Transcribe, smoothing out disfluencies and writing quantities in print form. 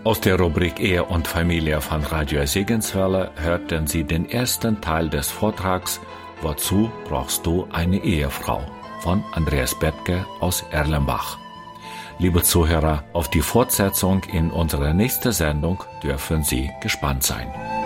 Aus der Rubrik Ehe und Familie von Radio Segenswelle hörten Sie den ersten Teil des Vortrags Wozu brauchst du eine Ehefrau? Von Andreas Bettke aus Erlenbach. Liebe Zuhörer, auf die Fortsetzung in unserer nächsten Sendung dürfen Sie gespannt sein.